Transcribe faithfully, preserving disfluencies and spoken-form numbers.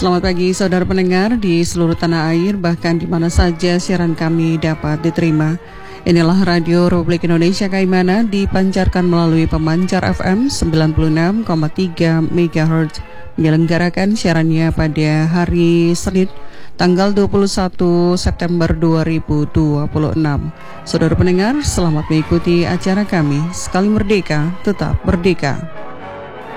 Selamat pagi saudara pendengar di seluruh tanah air, bahkan di mana saja siaran kami dapat diterima. Inilah Radio Republik Indonesia Kaimana, dipancarkan melalui pemancar F M sembilan puluh enam koma tiga megahertz, menyelenggarakan siarannya pada hari Senin tanggal dua puluh satu September dua ribu dua puluh enam. Saudara pendengar, selamat mengikuti acara kami. Sekali merdeka, tetap merdeka.